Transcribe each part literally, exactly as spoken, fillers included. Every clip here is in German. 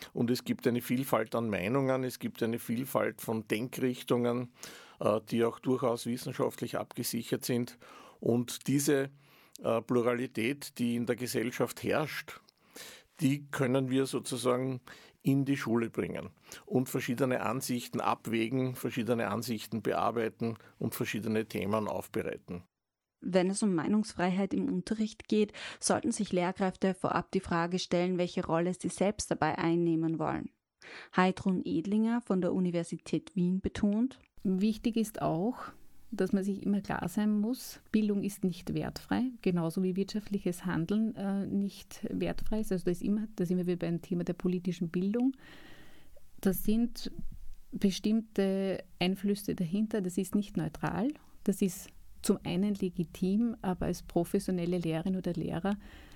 und es gibt eine Vielfalt an Meinungen, es gibt eine Vielfalt von Denkrichtungen, äh, die auch durchaus wissenschaftlich abgesichert sind. Und diese äh, Pluralität, die in der Gesellschaft herrscht, die können wir sozusagen in die Schule bringen und verschiedene Ansichten abwägen, verschiedene Ansichten bearbeiten und verschiedene Themen aufbereiten. Wenn es um Meinungsfreiheit im Unterricht geht, sollten sich Lehrkräfte vorab die Frage stellen, welche Rolle sie selbst dabei einnehmen wollen. Heidrun Edlinger von der Universität Wien betont: Wichtig ist auch, dass man sich immer klar sein muss, Bildung ist nicht wertfrei, genauso wie wirtschaftliches Handeln äh, nicht wertfrei ist. Also da ist immer, da sind wir wieder beim Thema der politischen Bildung. Da sind bestimmte Einflüsse dahinter, das ist nicht neutral, das ist zum einen legitim, aber als professionelle Lehrerin oder Lehrer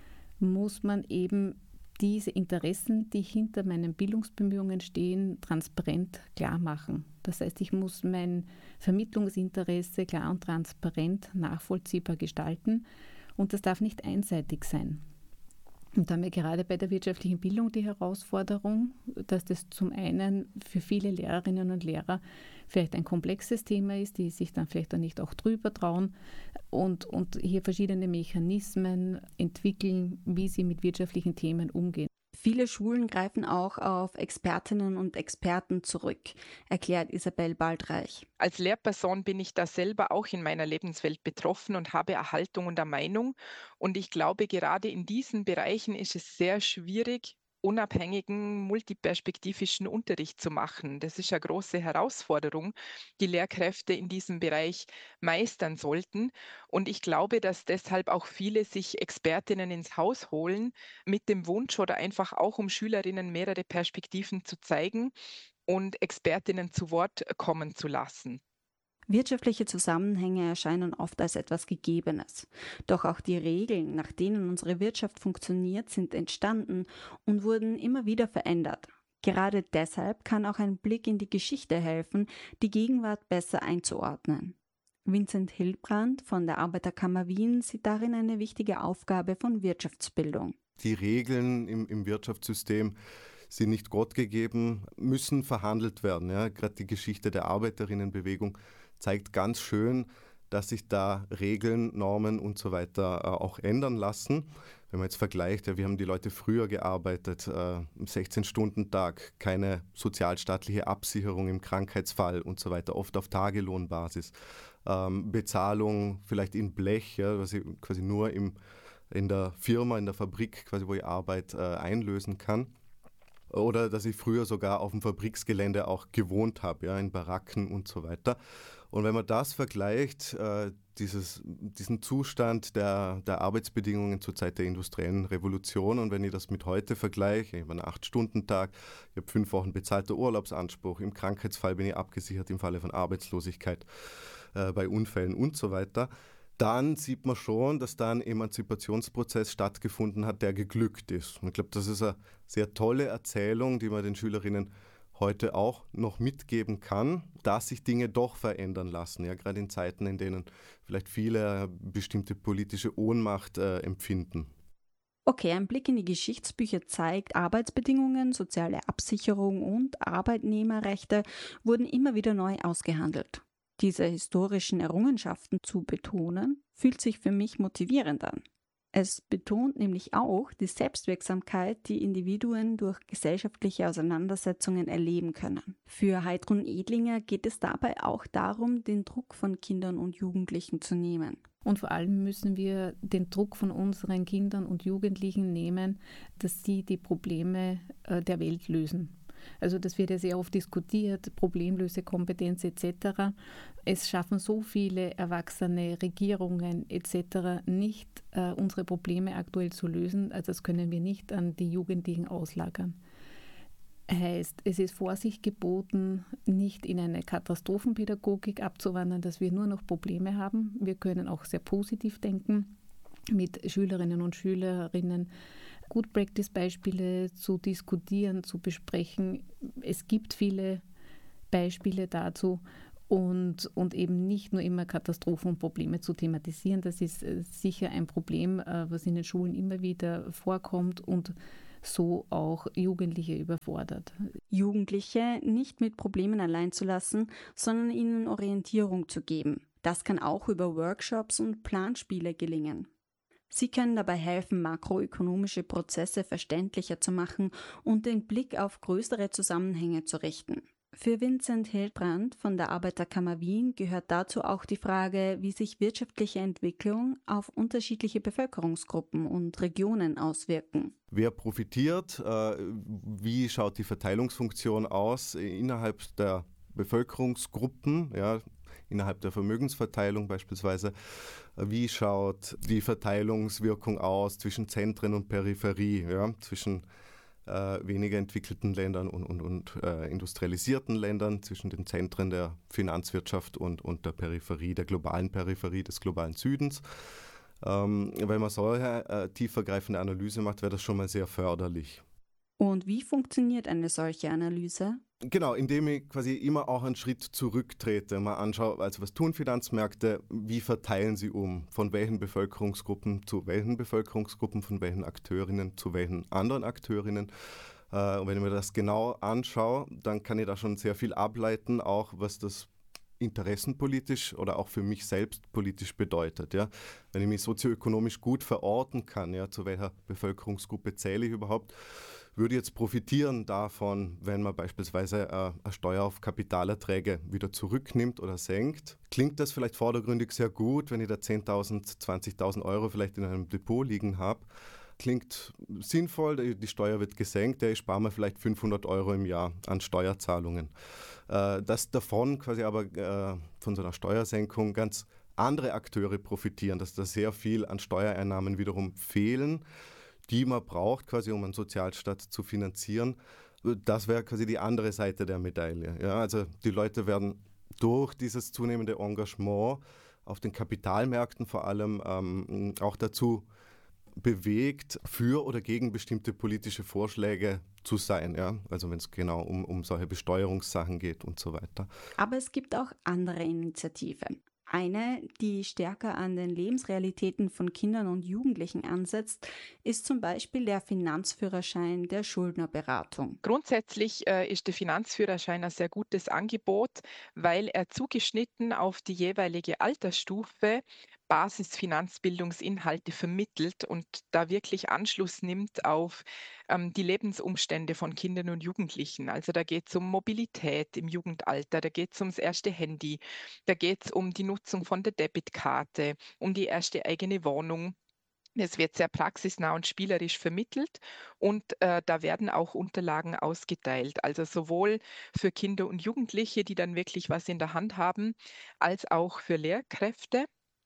muss man eben diese Interessen, die hinter meinen Bildungsbemühungen stehen, transparent klar machen. Das heißt, ich muss mein Vermittlungsinteresse klar und transparent nachvollziehbar gestalten und das darf nicht einseitig sein. Und da haben wir gerade bei der wirtschaftlichen Bildung die Herausforderung, dass das zum einen für viele Lehrerinnen und Lehrer vielleicht ein komplexes Thema ist, die sich dann vielleicht auch nicht auch drüber trauen und, und hier verschiedene Mechanismen entwickeln, wie sie mit wirtschaftlichen Themen umgehen. Viele Schulen greifen auch auf Expertinnen und Experten zurück, erklärt Isabel Baldreich. Als Lehrperson bin ich da selber auch in meiner Lebenswelt betroffen und habe Erhaltungen der Meinung. Und ich glaube, gerade in diesen Bereichen ist es sehr schwierig, unabhängigen, multiperspektivischen Unterricht zu machen. Das ist eine große Herausforderung, die Lehrkräfte in diesem Bereich meistern sollten. Und ich glaube, dass deshalb auch viele sich Expertinnen ins Haus holen, mit dem Wunsch oder einfach auch, um Schülerinnen mehrere Perspektiven zu zeigen und Expertinnen zu Wort kommen zu lassen. Wirtschaftliche Zusammenhänge erscheinen oft als etwas Gegebenes. Doch auch die Regeln, nach denen unsere Wirtschaft funktioniert, sind entstanden und wurden immer wieder verändert. Gerade deshalb kann auch ein Blick in die Geschichte helfen, die Gegenwart besser einzuordnen. Vincent Hilbrand von der Arbeiterkammer Wien sieht darin eine wichtige Aufgabe von Wirtschaftsbildung. Die Regeln im, im Wirtschaftssystem sind nicht Gott gegeben, müssen verhandelt werden. Ja. Gerade die Geschichte der Arbeiterinnenbewegung zeigt ganz schön, dass sich da Regeln, Normen und so weiter äh, auch ändern lassen. Wenn man jetzt vergleicht, ja, wir haben die Leute früher gearbeitet, äh, sechzehn-Stunden-Tag, keine sozialstaatliche Absicherung im Krankheitsfall und so weiter, oft auf Tagelohnbasis. Ähm, Bezahlung vielleicht in Blech, ja, was ich quasi nur im, in der Firma, in der Fabrik, quasi wo ich Arbeit äh, einlösen kann. Oder dass ich früher sogar auf dem Fabriksgelände auch gewohnt habe, ja, in Baracken und so weiter. Und wenn man das vergleicht, äh, dieses, diesen Zustand der, der Arbeitsbedingungen zur Zeit der industriellen Revolution, und wenn ich das mit heute vergleiche, ich habe einen acht-Stunden-Tag, ich habe fünf Wochen bezahlter Urlaubsanspruch, im Krankheitsfall bin ich abgesichert im Falle von Arbeitslosigkeit, äh, bei Unfällen und so weiter, dann sieht man schon, dass da ein Emanzipationsprozess stattgefunden hat, der geglückt ist. Und ich glaube, das ist eine sehr tolle Erzählung, die man den Schülerinnen heute auch noch mitgeben kann, dass sich Dinge doch verändern lassen. Ja, gerade in Zeiten, in denen vielleicht viele bestimmte politische Ohnmacht äh, empfinden. Okay, ein Blick in die Geschichtsbücher zeigt, Arbeitsbedingungen, soziale Absicherung und Arbeitnehmerrechte wurden immer wieder neu ausgehandelt. Diese historischen Errungenschaften zu betonen, fühlt sich für mich motivierend an. Es betont nämlich auch die Selbstwirksamkeit, die Individuen durch gesellschaftliche Auseinandersetzungen erleben können. Für Heidrun Edlinger geht es dabei auch darum, den Druck von Kindern und Jugendlichen zu nehmen. Und vor allem müssen wir den Druck von unseren Kindern und Jugendlichen nehmen, dass sie die Probleme der Welt lösen. Also das wird ja sehr oft diskutiert, Problemlösekompetenz et cetera. Es schaffen so viele erwachsene Regierungen et cetera nicht, äh, unsere Probleme aktuell zu lösen. Also das können wir nicht an die Jugendlichen auslagern. Heißt, es ist Vorsicht geboten, nicht in eine Katastrophenpädagogik abzuwandern, dass wir nur noch Probleme haben. Wir können auch sehr positiv denken, mit Schülerinnen und Schülerinnen Good Practice-Beispiele zu diskutieren, zu besprechen. Es gibt viele Beispiele dazu und, und eben nicht nur immer Katastrophen und Probleme zu thematisieren. Das ist sicher ein Problem, was in den Schulen immer wieder vorkommt und so auch Jugendliche überfordert. Jugendliche nicht mit Problemen allein zu lassen, sondern ihnen Orientierung zu geben. Das kann auch über Workshops und Planspiele gelingen. Sie können dabei helfen, makroökonomische Prozesse verständlicher zu machen und den Blick auf größere Zusammenhänge zu richten. Für Vincent Hildbrand von der Arbeiterkammer Wien gehört dazu auch die Frage, wie sich wirtschaftliche Entwicklung auf unterschiedliche Bevölkerungsgruppen und Regionen auswirken. Wer profitiert? Wie schaut die Verteilungsfunktion aus innerhalb der Bevölkerungsgruppen? Ja, innerhalb der Vermögensverteilung beispielsweise. Wie schaut die Verteilungswirkung aus zwischen Zentren und Peripherie, ja, zwischen äh, weniger entwickelten Ländern und, und, und äh, industrialisierten Ländern, zwischen den Zentren der Finanzwirtschaft und, und der Peripherie, der globalen Peripherie des globalen Südens. Ähm, wenn man so eine äh, tiefergreifende Analyse macht, wäre das schon mal sehr förderlich. Und wie funktioniert eine solche Analyse? Genau, indem ich quasi immer auch einen Schritt zurücktrete, mal anschaue, also was tun Finanzmärkte, wie verteilen sie um, von welchen Bevölkerungsgruppen zu welchen Bevölkerungsgruppen, von welchen Akteurinnen zu welchen anderen Akteurinnen. Äh, und wenn ich mir das genau anschaue, dann kann ich da schon sehr viel ableiten, auch was das interessenpolitisch oder auch für mich selbst politisch bedeutet. Ja? Wenn ich mich sozioökonomisch gut verorten kann, ja, zu welcher Bevölkerungsgruppe zähle ich überhaupt, würde jetzt profitieren davon, wenn man beispielsweise äh, eine Steuer auf Kapitalerträge wieder zurücknimmt oder senkt. Klingt das vielleicht vordergründig sehr gut, wenn ich da zehntausend, zwanzigtausend Euro vielleicht in einem Depot liegen habe. Klingt sinnvoll, die Steuer wird gesenkt, ich spare mir vielleicht fünfhundert Euro im Jahr an Steuerzahlungen. Äh, dass davon quasi aber äh, von so einer Steuersenkung ganz andere Akteure profitieren, dass da sehr viel an Steuereinnahmen wiederum fehlen, die man braucht, quasi um einen Sozialstaat zu finanzieren. Das wäre quasi die andere Seite der Medaille. Ja, also die Leute werden durch dieses zunehmende Engagement auf den Kapitalmärkten vor allem ähm, auch dazu bewegt, für oder gegen bestimmte politische Vorschläge zu sein. Ja? Also wenn es genau um, um solche Besteuerungssachen geht und so weiter. Aber es gibt auch andere Initiativen. Eine, die stärker an den Lebensrealitäten von Kindern und Jugendlichen ansetzt, ist zum Beispiel der Finanzführerschein der Schuldnerberatung. Grundsätzlich äh, ist der Finanzführerschein ein sehr gutes Angebot, weil er zugeschnitten auf die jeweilige Altersstufe Basisfinanzbildungsinhalte vermittelt und da wirklich Anschluss nimmt auf ähm, die Lebensumstände von Kindern und Jugendlichen. Also da geht es um Mobilität im Jugendalter, da geht es ums erste Handy, da geht es um die Nutzung von der Debitkarte, um die erste eigene Wohnung. Es wird sehr praxisnah und spielerisch vermittelt und äh, da werden auch Unterlagen ausgeteilt. Also sowohl für Kinder und Jugendliche, die dann wirklich was in der Hand haben, als auch für Lehrkräfte.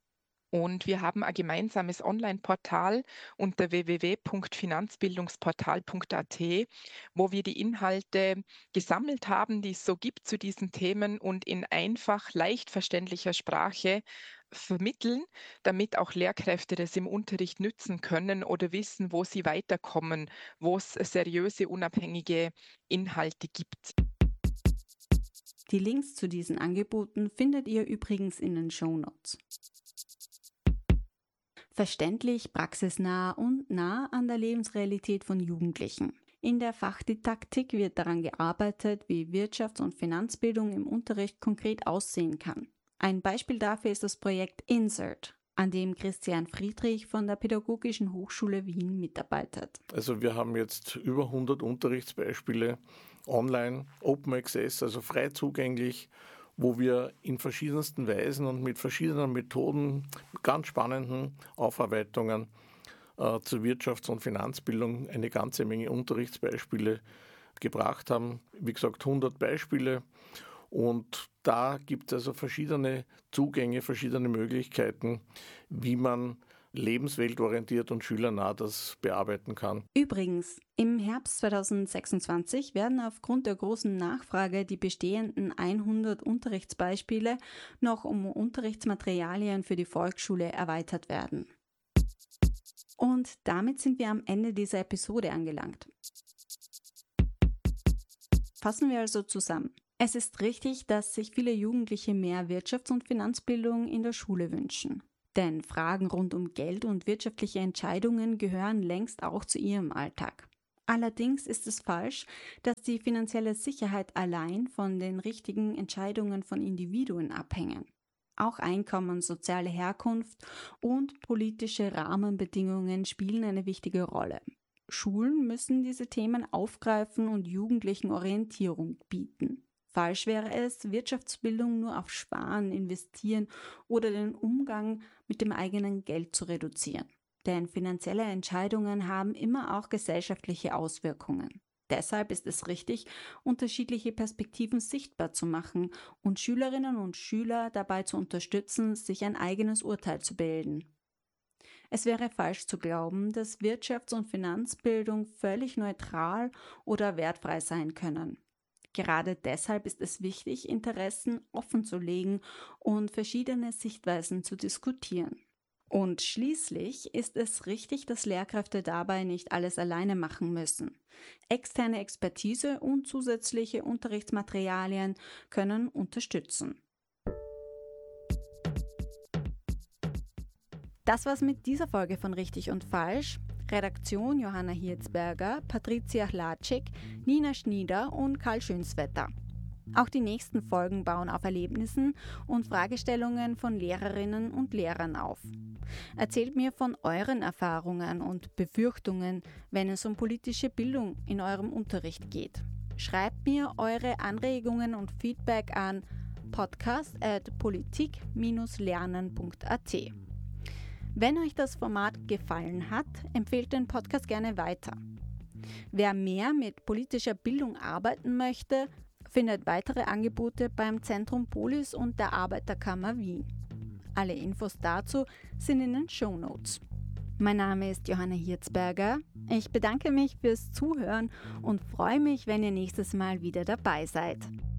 Und wir haben ein gemeinsames Online-Portal unter w w w punkt finanzbildungsportal punkt a t, wo wir die Inhalte gesammelt haben, die es so gibt zu diesen Themen und in einfach, leicht verständlicher Sprache vermitteln, damit auch Lehrkräfte das im Unterricht nützen können oder wissen, wo sie weiterkommen, wo es seriöse, unabhängige Inhalte gibt. Die Links zu diesen Angeboten findet ihr übrigens in den Shownotes. Verständlich, praxisnah und nah an der Lebensrealität von Jugendlichen. In der Fachdidaktik wird daran gearbeitet, wie Wirtschafts- und Finanzbildung im Unterricht konkret aussehen kann. Ein Beispiel dafür ist das Projekt Insert, an dem Christian Friedrich von der Pädagogischen Hochschule Wien mitarbeitet. Also wir haben jetzt über hundert Unterrichtsbeispiele online, Open Access, also frei zugänglich, wo wir in verschiedensten Weisen und mit verschiedenen Methoden, ganz spannenden Aufarbeitungen äh, zur Wirtschafts- und Finanzbildung eine ganze Menge Unterrichtsbeispiele gebracht haben. Wie gesagt, hundert Beispiele. Und da gibt es also verschiedene Zugänge, verschiedene Möglichkeiten, wie man lebensweltorientiert und schülernah das bearbeiten kann. Übrigens, im Herbst zweitausendsechsundzwanzig werden aufgrund der großen Nachfrage die bestehenden hundert Unterrichtsbeispiele noch um Unterrichtsmaterialien für die Volksschule erweitert werden. Und damit sind wir am Ende dieser Episode angelangt. Fassen wir also zusammen. Es ist richtig, dass sich viele Jugendliche mehr Wirtschafts- und Finanzbildung in der Schule wünschen. Denn Fragen rund um Geld und wirtschaftliche Entscheidungen gehören längst auch zu ihrem Alltag. Allerdings ist es falsch, dass die finanzielle Sicherheit allein von den richtigen Entscheidungen von Individuen abhängen. Auch Einkommen, soziale Herkunft und politische Rahmenbedingungen spielen eine wichtige Rolle. Schulen müssen diese Themen aufgreifen und Jugendlichen Orientierung bieten. Falsch wäre es, Wirtschaftsbildung nur auf Sparen, Investieren oder den Umgang mit dem eigenen Geld zu reduzieren. Denn finanzielle Entscheidungen haben immer auch gesellschaftliche Auswirkungen. Deshalb ist es richtig, unterschiedliche Perspektiven sichtbar zu machen und Schülerinnen und Schüler dabei zu unterstützen, sich ein eigenes Urteil zu bilden. Es wäre falsch zu glauben, dass Wirtschafts- und Finanzbildung völlig neutral oder wertfrei sein können. Gerade deshalb ist es wichtig, Interessen offen zu legen und verschiedene Sichtweisen zu diskutieren. Und schließlich ist es richtig, dass Lehrkräfte dabei nicht alles alleine machen müssen. Externe Expertise und zusätzliche Unterrichtsmaterialien können unterstützen. Das war's mit dieser Folge von Richtig und Falsch. Redaktion Johanna Hirzberger, Patricia Hlatschik, Nina Schnieder und Karl Schönswetter. Auch die nächsten Folgen bauen auf Erlebnissen und Fragestellungen von Lehrerinnen und Lehrern auf. Erzählt mir von euren Erfahrungen und Befürchtungen, wenn es um politische Bildung in eurem Unterricht geht. Schreibt mir eure Anregungen und Feedback an podcast at politik dash lernen punkt a t. Wenn euch das Format gefallen hat, empfehlt den Podcast gerne weiter. Wer mehr mit politischer Bildung arbeiten möchte, findet weitere Angebote beim Zentrum Polis und der Arbeiterkammer Wien. Alle Infos dazu sind in den Shownotes. Mein Name ist Johanna Hirzberger. Ich bedanke mich fürs Zuhören und freue mich, wenn ihr nächstes Mal wieder dabei seid.